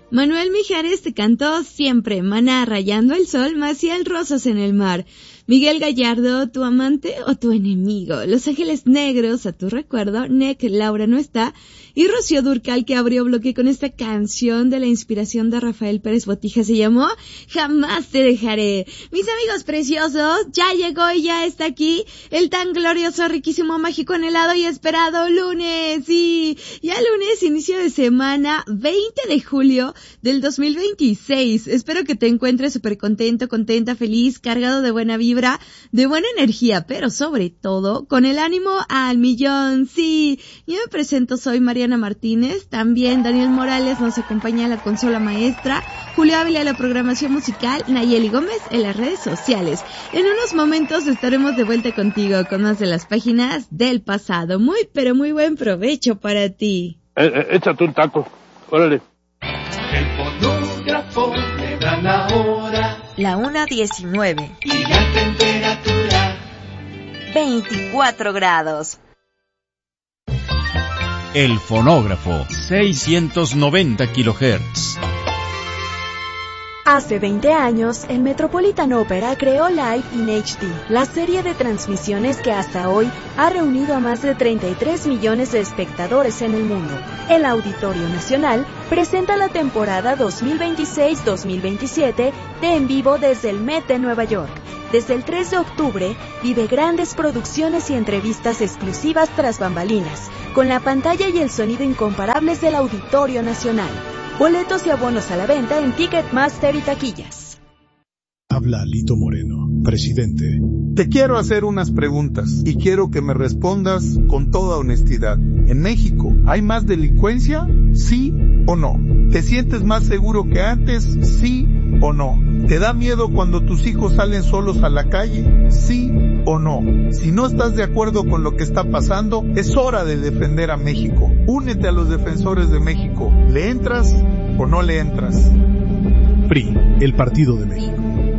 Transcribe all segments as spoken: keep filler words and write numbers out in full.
Manuel Mijares te cantó Siempre, Maná rayando el sol, Maciel Rosas en el mar. Miguel Gallardo, ¿tu amante o tu enemigo? Los Ángeles Negros, a tu recuerdo. Nec, Laura no está. Y Rocío Durcal, que abrió bloque con esta canción de la inspiración de Rafael Pérez Botija, se llamó Jamás te dejaré. Mis amigos preciosos, ya llegó y ya está aquí el tan glorioso, riquísimo, mágico, anhelado y esperado lunes. Sí, ya lunes, inicio de semana, veinte de julio del dos mil veintiséis. Espero que te encuentres súper contento, contenta, feliz, cargado de buena vibra, de buena energía, pero sobre todo con el ánimo al millón. Sí, yo me presento, soy Mariana Martínez, también Daniel Morales nos acompaña a la consola maestra, Julio Ávila a la programación musical, Nayeli Gómez en las redes sociales. En unos momentos estaremos de vuelta contigo con más de las páginas del pasado. Muy, pero muy buen provecho para ti. Eh, eh, échate un taco, órale. El fonógrafo me da la hora. La una diecinueve. Y la temperatura. veinticuatro grados. El fonógrafo, seiscientos noventa kilohertz. Hace veinte años, el Metropolitan Opera creó Live in H D, la serie de transmisiones que hasta hoy ha reunido a más de treinta y tres millones de espectadores en el mundo. El Auditorio Nacional presenta la temporada dos mil veintiséis dos mil veintisiete de En Vivo desde el Met de Nueva York. Desde el tres de octubre, vive grandes producciones y entrevistas exclusivas tras bambalinas, con la pantalla y el sonido incomparables del Auditorio Nacional. Boletos y abonos a la venta en Ticketmaster y taquillas. Habla Lito Moreno, presidente. Te quiero hacer unas preguntas y quiero que me respondas con toda honestidad. ¿En México hay más delincuencia? ¿Sí o no? ¿Te sientes más seguro que antes? ¿Sí o no? ¿Te da miedo cuando tus hijos salen solos a la calle? ¿Sí o no? Si no estás de acuerdo con lo que está pasando, es hora de defender a México. Únete a los defensores de México. ¿Le entras o no le entras? P R I, el Partido de México.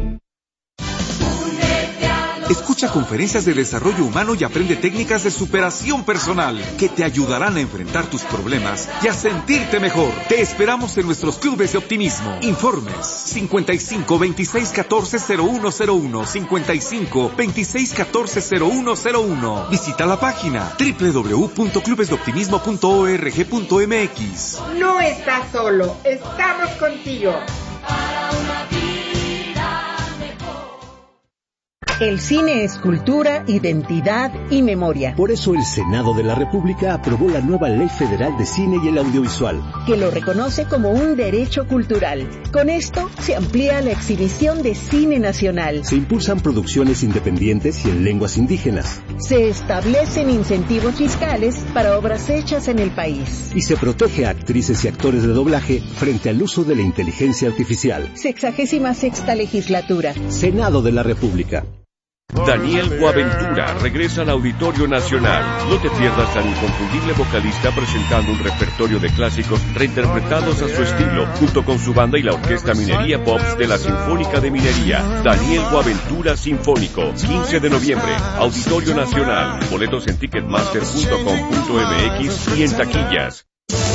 Escucha conferencias de desarrollo humano y aprende técnicas de superación personal que te ayudarán a enfrentar tus problemas y a sentirte mejor. Te esperamos en nuestros clubes de optimismo. Informes cincuenta y cinco, veintiséis, catorce, cero uno cero uno, cincuenta y cinco, veintiséis, catorce, cero uno cero uno. Visita la página doble u doble u doble u punto clubes de optimismo punto org punto m x. No estás solo, estamos contigo. Para una vida mejor. El cine es cultura, identidad y memoria. Por eso el Senado de la República aprobó la nueva Ley Federal de Cine y el Audiovisual, que lo reconoce como un derecho cultural. Con esto se amplía la exhibición de cine nacional. Se impulsan producciones independientes y en lenguas indígenas. Se establecen incentivos fiscales para obras hechas en el país. Y se protege a actrices y actores de doblaje frente al uso de la inteligencia artificial. Sexagésima sexta legislatura. Senado de la República. Daniel Boaventura regresa al Auditorio Nacional. No te pierdas al inconfundible vocalista presentando un repertorio de clásicos reinterpretados a su estilo, junto con su banda y la Orquesta Minería Pops de la Sinfónica de Minería. Daniel Boaventura Sinfónico, quince de noviembre, Auditorio Nacional. Boletos en ticketmaster punto com punto m x y en taquillas.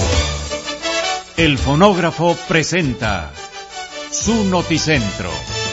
El fonógrafo presenta su noticentro.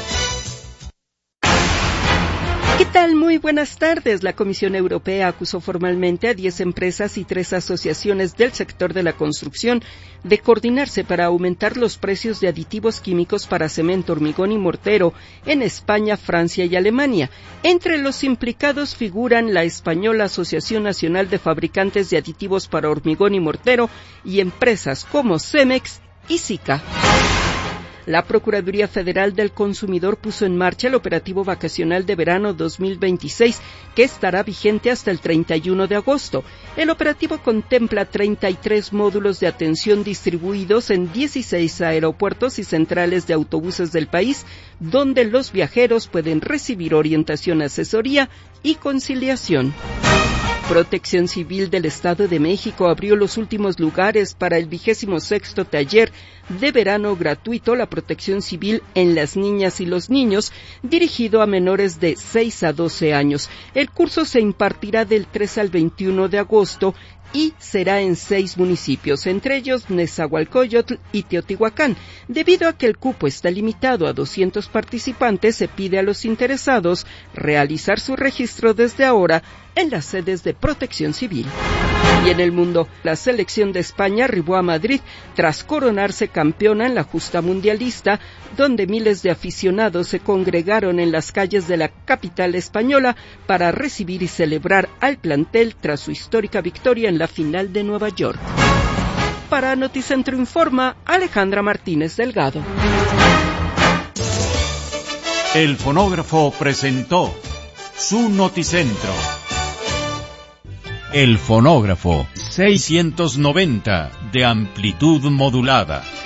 ¿Qué tal? Muy buenas tardes. La Comisión Europea acusó formalmente a diez empresas y tres asociaciones del sector de la construcción de coordinarse para aumentar los precios de aditivos químicos para cemento, hormigón y mortero en España, Francia y Alemania. Entre los implicados figuran la española Asociación Nacional de Fabricantes de Aditivos para Hormigón y Mortero y empresas como Cemex y Sika. La Procuraduría Federal del Consumidor puso en marcha el operativo vacacional de verano dos mil veintiséis, que estará vigente hasta el treinta y uno de agosto. El operativo contempla treinta y tres módulos de atención distribuidos en dieciséis aeropuertos y centrales de autobuses del país, donde los viajeros pueden recibir orientación, asesoría y conciliación. Protección Civil del Estado de México abrió los últimos lugares para el vigésimo sexto taller de verano gratuito La Protección Civil en las Niñas y los Niños, dirigido a menores de seis a doce años. El curso se impartirá del tres al veintiuno de agosto y será en seis municipios, entre ellos Nezahualcóyotl y Teotihuacán. Debido a que el cupo está limitado a doscientos participantes, se pide a los interesados realizar su registro desde ahora en las sedes de Protección Civil. Y en el mundo, la selección de España arribó a Madrid tras coronarse campeona en la justa mundialista, donde miles de aficionados se congregaron en las calles de la capital española para recibir y celebrar al plantel tras su histórica victoria en la final de Nueva York. Para Noticentro Informa, Alejandra Martínez Delgado. El fonógrafo presentó su Noticentro. El fonógrafo seiscientos noventa de amplitud modulada.